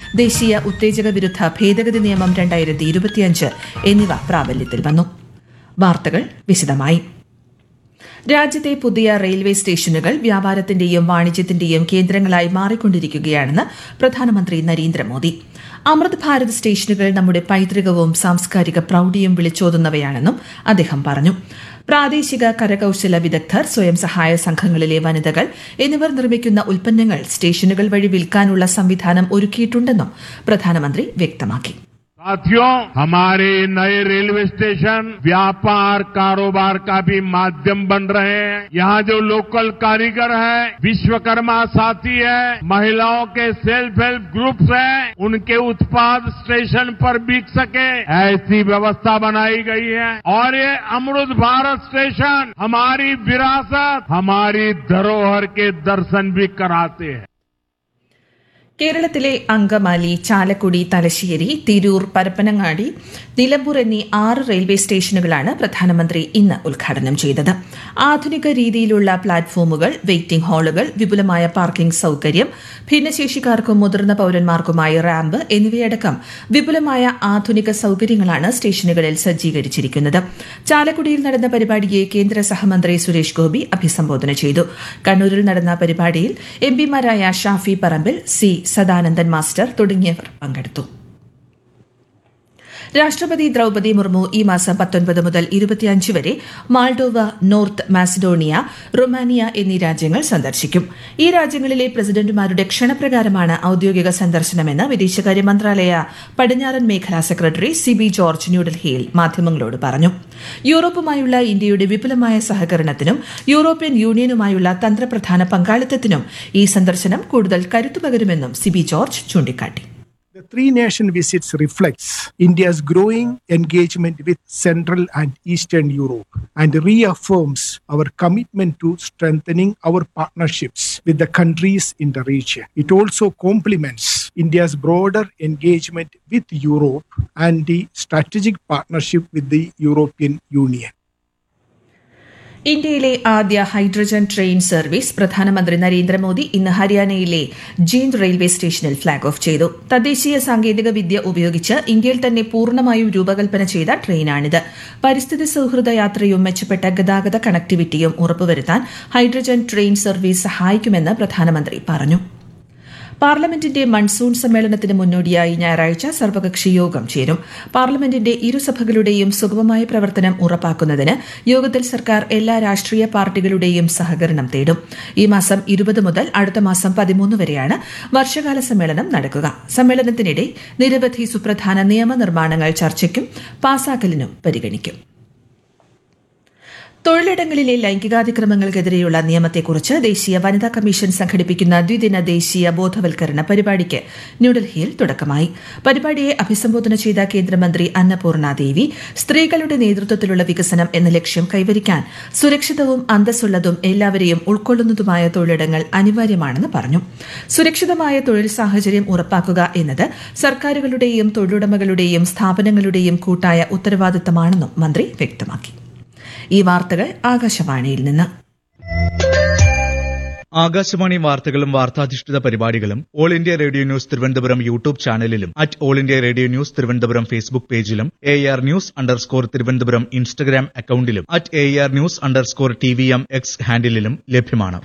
ദേശീയ ഉത്തേജക വിരുദ്ധ ഭേദഗതി നിയമം 2025 എന്നിവ പ്രാബല്യത്തിൽ വന്നു. വാർത്തകൾ വിശദമായി. രാജ്യത്തെ പുതിയ റെയിൽവേ സ്റ്റേഷനുകൾ വ്യാപാരത്തിന്റെയും വാണിജ്യത്തിന്റെയും കേന്ദ്രങ്ങളായി മാറിക്കൊണ്ടിരിക്കുകയാണെന്ന് പ്രധാനമന്ത്രി നരേന്ദ്രമോദി. അമൃത് ഭാരത് സ്റ്റേഷനുകൾ നമ്മുടെ പൈതൃകവും സാംസ്കാരിക പ്രൌഢിയും വിളിച്ചോതുന്നവയാണെന്നും അദ്ദേഹം പറഞ്ഞു. പ്രാദേശിക കരകൌശല വിദഗ്ധർ, സ്വയം സഹായ സംഘങ്ങളിലെ വനിതകൾ എന്നിവർ നിർമ്മിക്കുന്ന ഉൽപ്പന്നങ്ങൾ സ്റ്റേഷനുകൾ വഴി വിൽക്കാനുള്ള സംവിധാനം ഒരുക്കിയിട്ടുണ്ടെന്നും പ്രധാനമന്ത്രി വ്യക്തമാക്കി. साथियों, हमारे नए रेलवे स्टेशन व्यापार कारोबार का भी माध्यम बन रहे हैं. यहाँ जो लोकल कारीगर है, विश्वकर्मा साथी है, महिलाओं के सेल्फ हेल्प ग्रुप्स हैं, उनके उत्पाद स्टेशन पर बिक सके ऐसी व्यवस्था बनाई गई है. और ये अमृत भारत स्टेशन हमारी विरासत, हमारी धरोहर के दर्शन भी कराते हैं. കേരളത്തിലെ അങ്കമാലി, ചാലക്കുടി, തലശ്ശേരി, തിരൂർ, പരപ്പനങ്ങാടി, നിലമ്പൂർ എന്നീ 6 റെയിൽവേ സ്റ്റേഷനുകളാണ് പ്രധാനമന്ത്രി ഇന്ന് ഉദ്ഘാടനം ചെയ്തത്. ആധുനിക രീതിയിലുള്ള പ്ലാറ്റ്ഫോമുകൾ, വെയിറ്റിംഗ് ഹാളുകൾ, വിപുലമായ പാർക്കിംഗ് സൌകര്യം, ഭിന്നശേഷിക്കാർക്കും മുതിർന്ന പൌരന്മാർക്കുമായി റാമ്പ് എന്നിവയടക്കം വിപുലമായ ആധുനിക സൌകര്യങ്ങളാണ് സ്റ്റേഷനുകളിൽ സജ്ജീകരിച്ചിരിക്കുന്നത്. ചാലക്കുടിയിൽ നടന്ന പരിപാടിയെ കേന്ദ്ര സഹമന്ത്രി സുരേഷ് ഗോപി അഭിസംബോധന ചെയ്തു. കണ്ണൂരിൽ നടന്ന പരിപാടിയിൽ എംപിമാരായ ഷാഫി പറമ്പിൽ, സി സദാനന്ദൻ മാസ്റ്റർ തുടങ്ങിയവർ പങ്കെടുത്തു. രാഷ്ട്രപതി ദ്രൌപദി മുർമു ഈ മാസം 19 മുതൽ 25 വരെ മാൾഡോവ, നോർത്ത് മാസിഡോണിയ, റൊമാനിയ എന്നീ രാജ്യങ്ങൾ സന്ദർശിക്കും. ഈ രാജ്യങ്ങളിലെ പ്രസിഡന്റുമാരുടെ ക്ഷണപ്രകാരമാണ് ഔദ്യോഗിക സന്ദർശനമെന്ന് വിദേശകാര്യ മന്ത്രാലയ പടിഞ്ഞാറൻ മേഖലാ സെക്രട്ടറി സിബി ജോർജ് ന്യൂഡൽഹിയിൽ മാധ്യമങ്ങളോട് പറഞ്ഞു. യൂറോപ്പുമായുള്ള ഇന്ത്യയുടെ വിപുലമായ സഹകരണത്തിനും യൂറോപ്യൻ യൂണിയനുമായുള്ള തന്ത്രപ്രധാന പങ്കാളിത്തത്തിനും ഈ സന്ദർശനം കൂടുതൽ കരുത്തുപകരുമെന്നും സിബി ജോർജ് ചൂണ്ടിക്കാട്ടി. The three-nation visits reflects India's growing engagement with Central and Eastern Europe and reaffirms our commitment to strengthening our partnerships with the countries in the region. It also complements India's broader engagement with Europe and the strategic partnership with the European Union. ഇന്ത്യയിലെ ആദ്യ hydrogen train service പ്രധാനമന്ത്രി നരേന്ദ്രമോദി ഇന്ന് ഹരിയാനയിലെ Jind railway സ്റ്റേഷനിൽ flag off ചെയ്തു. തദ്ദേശീയ സാങ്കേതിക വിദ്യ ഉപയോഗിച്ച് ഇന്ത്യയിൽ തന്നെ പൂർണ്ണമായും രൂപകൽപ്പന ചെയ്ത ട്രെയിനാണിത്. പരിസ്ഥിതി സൌഹൃദ യാത്രയും മെച്ചപ്പെട്ട ഗതാഗത കണക്ടിവിറ്റിയും ഉറപ്പുവരുത്താൻ ഹൈഡ്രജൻ ട്രെയിൻ സർവീസ് സഹായിക്കുമെന്ന് പ്രധാനമന്ത്രി പറഞ്ഞു. പാർലമെന്റിന്റെ മൺസൂൺ സമ്മേളനത്തിന് മുന്നോടിയായി ഞായറാഴ്ച സർവകക്ഷി യോഗം ചേരും. പാർലമെന്റിന്റെ ഇരുസഭകളുടെയും സുഗമമായ പ്രവർത്തനം ഉറപ്പാക്കുന്നതിന് യോഗത്തിൽ സർക്കാർ എല്ലാ രാഷ്ട്രീയ പാർട്ടികളുടെയും സഹകരണം തേടും. ഈ മാസം 20 മുതൽ അടുത്ത മാസം 13 വരെയാണ് വർഷകാല സമ്മേളനം നടക്കുക. സമ്മേളനത്തിനിടെ നിരവധി സുപ്രധാന നിയമനിർമ്മാണങ്ങൾ ചർച്ചയ്ക്കും പാസാക്കലിനും പരിഗണിക്കും. തൊഴിലിടങ്ങളിലെ ലൈംഗികാതിക്രമങ്ങൾക്കെതിരെയുള്ള നിയമത്തെക്കുറിച്ച് ദേശീയ വനിതാ കമ്മീഷൻ സംഘടിപ്പിക്കുന്ന ദ്വിദിന ദേശീയ ബോധവൽക്കരണ പരിപാടിക്ക് ന്യൂഡൽഹിയിൽ തുടക്കമായി. പരിപാടിയെ അഭിസംബോധന ചെയ്ത കേന്ദ്രമന്ത്രി അന്നപൂർണ ദേവി സ്ത്രീകളുടെ നേതൃത്വത്തിലുള്ള വികസനം എന്ന ലക്ഷ്യം കൈവരിക്കാൻ സുരക്ഷിതവും അന്തസ്സുള്ളതും എല്ലാവരെയും ഉൾക്കൊള്ളുന്നതുമായ തൊഴിലിടങ്ങൾ അനിവാര്യമാണെന്ന് പറഞ്ഞു. സുരക്ഷിതമായ തൊഴിൽ സാഹചര്യം ഉറപ്പാക്കുക എന്നത് സർക്കാരുകളുടെയും തൊഴിലുടമകളുടെയും സ്ഥാപനങ്ങളുടെയും കൂട്ടായ ഉത്തരവാദിത്തമാണെന്നും മന്ത്രി വ്യക്തമാക്കി. ഈ വാർത്തകൾ ആകാശവാണിയിൽ നിന്ന്. ആകാശവാണി വാർത്തകളും വാർത്താധിഷ്ഠിത പരിപാടികളും all India radio news Thiruvananthapuram YouTube ചാനലിലും all India radio news Thiruvananthapuram Facebook പേജിലും AR News_ തിരുവനന്തപുരം ഇൻസ്റ്റഗ്രാം അക്കൌണ്ടിലും AR News_TVM X ഹാൻഡിലും ലഭ്യമാണ്.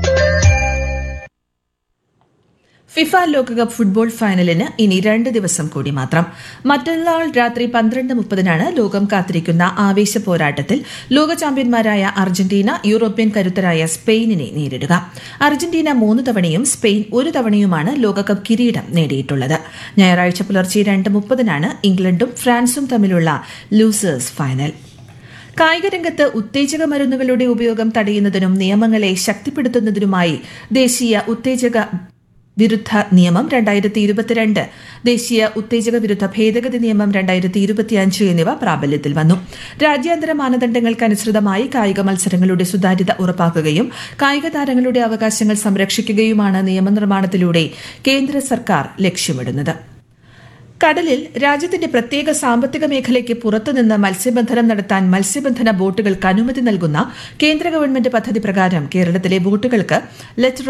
ഫിഫ ലോകകപ്പ് ഫുട്ബോൾ ഫൈനലിന് ഇനി 2 ദിവസം കൂടി മാത്രം. മറ്റന്നാൾ രാത്രി 12:30-നാണ് ലോകം കാത്തിരിക്കുന്ന ആവേശ പോരാട്ടത്തിൽ ലോക ചാമ്പ്യന്മാരായ അർജന്റീന യൂറോപ്യൻ കരുത്തരായ സ്പെയിനിനെ നേരിടുക. അർജന്റീന 3 തവണയും സ്പെയിൻ 1 തവണയുമാണ് ലോകകപ്പ് കിരീടം നേടിയിട്ടുള്ളത്. ഞായറാഴ്ച പുലർച്ചെ 2:30-നാണ് ഇംഗ്ലണ്ടും ഫ്രാൻസും തമ്മിലുള്ള ലൂസേഴ്സ് ഫൈനൽ. കായികരംഗത്ത് ഉത്തേജക മരുന്നുകളുടെ ഉപയോഗം തടയുന്നതിനും നിയമങ്ങളെ ശക്തിപ്പെടുത്തുന്നതിനുമായി ദേശീയ ഉത്തേജക വിരുദ്ധ നിയമം 2022, ദേശീയ ഉത്തേജക വിരുദ്ധ ഭേദഗതി നിയമം 2025 എന്നിവ പ്രാബല്യത്തിൽ വന്നു. രാജ്യാന്തര മാനദണ്ഡങ്ങൾക്കനുസൃതമായി കായിക മത്സരങ്ങളുടെ സുതാര്യത ഉറപ്പാക്കുകയും കായിക താരങ്ങളുടെ അവകാശങ്ങൾ സംരക്ഷിക്കുകയുമാണ് നിയമനിർമ്മാണത്തിലൂടെ കേന്ദ്ര സർക്കാർ ലക്ഷ്യമിടുന്നത്. കടലിൽ രാജ്യത്തിന്റെ പ്രത്യേക സാമ്പത്തിക മേഖലയ്ക്ക് പുറത്തുനിന്ന് മത്സ്യബന്ധനം നടത്താൻ മത്സ്യബന്ധന ബോട്ടുകൾക്ക് അനുമതി നൽകുന്ന കേന്ദ്ര ഗവൺമെന്റ് പദ്ധതി പ്രകാരം കേരളത്തിലെ ബോട്ടുകൾക്ക് ലെറ്റർ ഓഫ്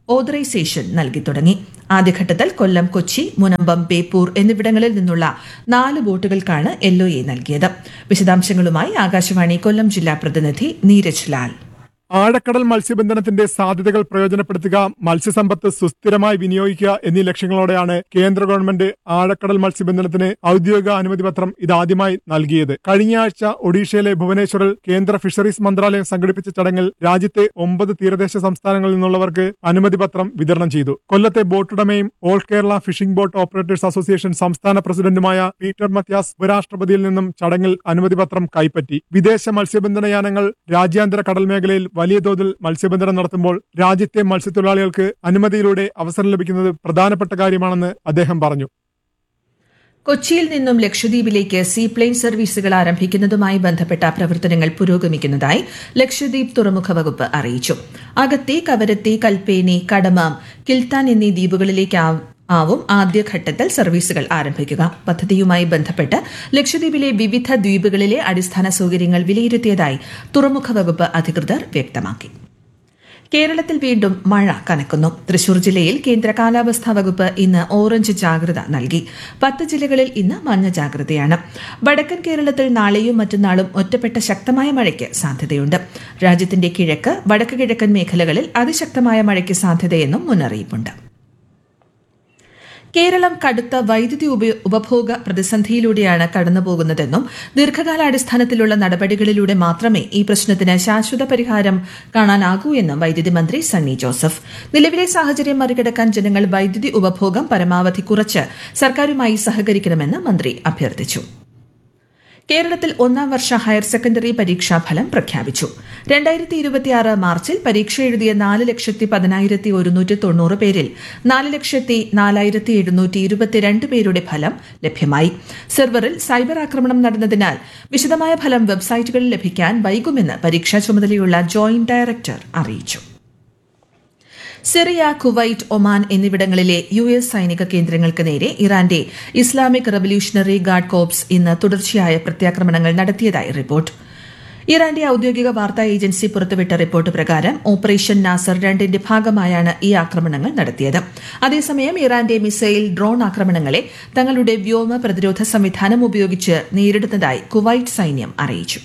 ഓതറൈസേഷൻ നൽകി തുടങ്ങി. ആദ്യഘട്ടത്തിൽ കൊല്ലം, കൊച്ചി, മുനമ്പം, ബേപ്പൂർ എന്നിവിടങ്ങളിൽ നിന്നുള്ള 4 ബോട്ടുകൾക്കാണ് LOA നൽകിയത്. വിശദാംശങ്ങളുമായി ആകാശവാണി കൊല്ലം ജില്ലാ പ്രതിനിധി നീരജ് ലാൽ. ആഴക്കടൽ മത്സ്യബന്ധനത്തിന്റെ സാധ്യതകൾ പ്രയോജനപ്പെടുത്തുക, മത്സ്യസമ്പത്ത് സുസ്ഥിരമായി വിനിയോഗിക്കുക എന്നീ ലക്ഷ്യങ്ങളോടെയാണ് കേന്ദ്ര ഗവൺമെന്റ് ആഴക്കടൽ മത്സ്യബന്ധനത്തിന് ഔദ്യോഗിക അനുമതി പത്രം ഇതാദ്യമായി നൽകിയത്. കഴിഞ്ഞയാഴ്ച ഒഡീഷയിലെ ഭുവനേശ്വറിൽ കേന്ദ്ര ഫിഷറീസ് മന്ത്രാലയം സംഘടിപ്പിച്ച ചടങ്ങിൽ രാജ്യത്തെ 9 തീരദേശ സംസ്ഥാനങ്ങളിൽ നിന്നുള്ളവർക്ക് അനുമതി പത്രം വിതരണം ചെയ്തു. കൊല്ലത്തെ ബോട്ടുടമയും all Kerala fishing boat operators association സംസ്ഥാന പ്രസിഡന്റുമായ പീറ്റർ മത്യാസ് ഉപരാഷ്ട്രപതിയിൽ നിന്നും ചടങ്ങിൽ അനുമതി പത്രം കൈപ്പറ്റി. വിദേശ മത്സ്യബന്ധന യാനങ്ങൾ രാജ്യാന്തര കടൽ മേഖലയിൽ വലിയ തോതിൽ മത്സ്യബന്ധനം നടത്തുമ്പോൾ രാജ്യത്തെ മത്സ്യത്തൊഴിലാളികൾക്ക് അനുമതിയിലൂടെ അവസരം ലഭിക്കുന്നത് പ്രധാനപ്പെട്ട കാര്യമാണെന്ന് അദ്ദേഹം പറഞ്ഞു. കൊച്ചിയിൽ നിന്നും ലക്ഷദ്വീപിലേക്ക് സീപ്ലെയിൻ സർവീസുകൾ ആരംഭിക്കുന്നതുമായി ബന്ധപ്പെട്ട പ്രവർത്തനങ്ങൾ പുരോഗമിക്കുന്നതായി ലക്ഷദ്വീപ് തുറമുഖ വകുപ്പ് അറിയിച്ചു. അഗത്തി, കവരത്തി, കൽപ്പേനി, കടമാം, കിൽത്താൻ എന്നീ ദ്വീപുകളിലേക്കാവും ആദ്യഘട്ടത്തിൽ സർവീസുകൾ ആരംഭിക്കുക. പദ്ധതിയുമായി ബന്ധപ്പെട്ട് ലക്ഷദ്വീപിലെ വിവിധ ദ്വീപുകളിലെ അടിസ്ഥാന സൌകര്യങ്ങൾ വിലയിരുത്തിയതായി തുറമുഖ വകുപ്പ് അധികൃതർ വ്യക്തമാക്കി. കേരളത്തിൽ വീണ്ടും മഴ കനക്കുന്നു. തൃശൂർ ജില്ലയിൽ കേന്ദ്ര കാലാവസ്ഥാ വകുപ്പ് ഇന്ന് ഓറഞ്ച് ജാഗ്രത നൽകി. 10 ജില്ലകളിൽ ഇന്ന് മഞ്ഞ ജാഗ്രതയാണ്. വടക്കൻ കേരളത്തിൽ നാളെയും മറ്റന്നാളും ഒറ്റപ്പെട്ട ശക്തമായ മഴയ്ക്ക് സാധ്യതയുണ്ട്. രാജ്യത്തിന്റെ കിഴക്ക്, വടക്ക് കിഴക്കൻ മേഖലകളിൽ അതിശക്തമായ മഴയ്ക്ക് സാധ്യതയെന്നും മുന്നറിയിപ്പുണ്ട്. കേരളം കടുത്ത വൈദ്യുതി ഉപഭോഗ പ്രതിസന്ധിയിലൂടെയാണ് കടന്നുപോകുന്നതെന്നും ദീർഘകാലാടിസ്ഥാനത്തിലുള്ള നടപടികളിലൂടെ മാത്രമേ ഈ പ്രശ്നത്തിന് ശാശ്വത പരിഹാരം കാണാനാകൂ എന്നും വൈദ്യുതി മന്ത്രി സണ്ണി ജോസഫ്. നിലവിലെ സാഹചര്യം മറികടക്കാൻ ജനങ്ങൾ വൈദ്യുതി ഉപഭോഗം പരമാവധി കുറച്ച് സർക്കാരുമായി സഹകരിക്കണമെന്ന് മന്ത്രി അഭ്യർത്ഥിച്ചു. കേരളത്തിൽ 1ാം വർഷ ഹയർ സെക്കൻഡറി പരീക്ഷാഫലം പ്രഖ്യാപിച്ചു. 2026 മാർച്ചിൽ പരീക്ഷ എഴുതിയ 4,10,190 പേരിൽ 4,04,722 പേരുടെ ഫലം ലഭ്യമായി. സെർവറിൽ സൈബർ ആക്രമണം നടന്നതിനാൽ വിശദമായ ഫലം വെബ്സൈറ്റുകളിൽ ലഭിക്കാൻ വൈകുമെന്ന് പരീക്ഷാ ചുമതലയുള്ള ജോയിന്റ് ഡയറക്ടർ അറിയിച്ചു. സിറിയ, കുവൈറ്റ്, ഒമാൻ എന്നിവിടങ്ങളിലെ US സൈനിക കേന്ദ്രങ്ങൾക്ക് നേരെ ഇറാന്റെ ഇസ്ലാമിക് റവല്യൂഷണറി ഗാർഡ് കോർപ്സ് ഇന്ന് തുടർച്ചയായ പ്രത്യാക്രമണങ്ങൾ നടത്തിയതായി റിപ്പോർട്ട്. ഇറാന്റെ ഔദ്യോഗിക വാർത്താ ഏജൻസി പുറത്തുവിട്ട റിപ്പോർട്ട് പ്രകാരം ഓപ്പറേഷൻ നാസർ 2ന്റെ ഭാഗമായാണ് ഈ ആക്രമണങ്ങൾ നടത്തിയത്. അതേസമയം ഇറാന്റെ മിസൈൽ, ഡ്രോൺ ആക്രമണങ്ങളെ തങ്ങളുടെ വ്യോമ പ്രതിരോധ സംവിധാനം ഉപയോഗിച്ച് നേരിടുന്നതായി കുവൈറ്റ് സൈന്യം അറിയിച്ചു.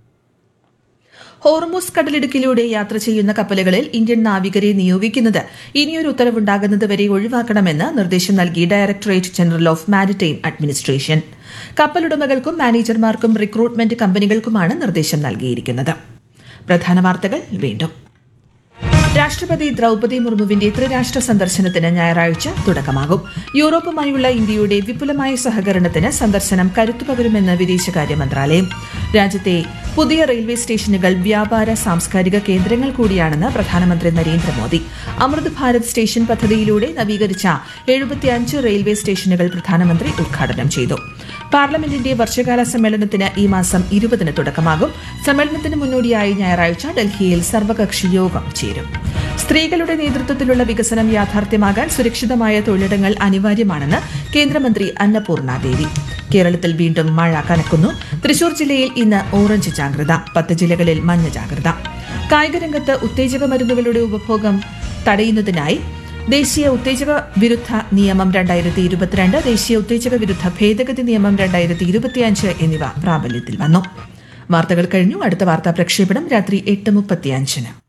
ഹോർമുസ് കടലിടുക്കിലൂടെ യാത്ര ചെയ്യുന്ന കപ്പലുകളിൽ ഇന്ത്യൻ നാവികരെ നിയോഗിക്കുന്നത് ഇനിയൊരു ഉത്തരവുണ്ടാകുന്നതുവരെ ഒഴിവാക്കണമെന്ന് നിർദ്ദേശം നൽകി directorate general of maritime administration. കപ്പലുടമകൾക്കും മാനേജർമാർക്കും recruitment കമ്പനികൾക്കുമാണ് നിർദ്ദേശം നൽകിയിരിക്കുന്നത്. പ്രധാന വാർത്തകൾ വീണ്ടും. രാഷ്ട്രപതി ദ്രൌപദി മുർമുവിന്റെ ത്രിരാഷ്ട്ര സന്ദർശനത്തിന് ഞായറാഴ്ച തുടക്കമാകും. യൂറോപ്പുമായുള്ള ഇന്ത്യയുടെ വിപുലമായ സഹകരണത്തിന് സന്ദർശനം കരുത്തുപകരുമെന്ന് വിദേശകാര്യ മന്ത്രാലയം. രാജ്യത്തെ പുതിയ റെയിൽവേ സ്റ്റേഷനുകൾ വ്യാപാര സാംസ്കാരിക കേന്ദ്രങ്ങൾ കൂടിയാണെന്ന് പ്രധാനമന്ത്രി നരേന്ദ്രമോദി. അമൃത് ഭാരത് സ്റ്റേഷൻ പദ്ധതിയിലൂടെ നവീകരിച്ച 75 റെയിൽവേ സ്റ്റേഷനുകൾ പ്രധാനമന്ത്രി ഉദ്ഘാടനം ചെയ്തു. പാർലമെന്റിന്റെ വർഷകാല സമ്മേളനത്തിന് ഈ മാസം 20-ന് തുടക്കമാകും. സമ്മേളനത്തിന് മുന്നോടിയായി ഞായറാഴ്ച ഡൽഹിയിൽ സർവകക്ഷി യോഗം ചേരും. സ്ത്രീകളുടെ നേതൃത്വത്തിലുള്ള വികസനം യാഥാർത്ഥ്യമാകാൻ സുരക്ഷിതമായ തൊഴിലിടങ്ങൾ അനിവാര്യമാണെന്ന് കേന്ദ്രമന്ത്രി അന്നപൂർണ ദേവി. കേരളത്തിൽ വീണ്ടും മഴ കനക്കുന്നു. തൃശൂർ ജില്ലയിൽ ഇന്ന് ഓറഞ്ച് ജാഗ്രത, 10 ജില്ലകളിൽ മഞ്ഞ ജാഗ്രത. കായികരംഗത്ത് ഉത്തേജക മരുന്നുകളുടെ ഉപഭോഗം തടയുന്നതിനായി ദേശീയ ഉത്തേജക വിരുദ്ധ നിയമം 2022, ദേശീയ ഉത്തേജക വിരുദ്ധ ഭേദഗതി നിയമം 2025 എന്നിവ പ്രാബല്യത്തിൽ വന്നു. വാർത്തകൾ കഴിഞ്ഞു. അടുത്ത വാർത്താ പ്രക്ഷേപണം രാത്രി 8:35.